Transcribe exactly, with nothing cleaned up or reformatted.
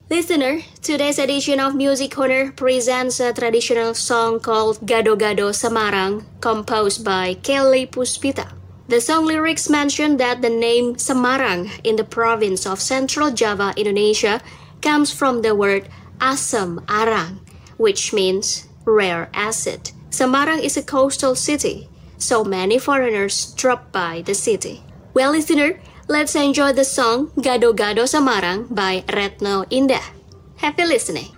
Listener, today's edition of Music Corner presents a traditional song called Gado-Gado Semarang, composed by Kelly Puspita. The song lyrics mention that the name Semarang in the province of Central Java, Indonesia, comes from the word asam arang, which means rare acid. Semarang is a coastal city, so many foreigners drop by the city. Well, listener, let's enjoy the song Gado-Gado Semarang by Retno Indah. Happy listening.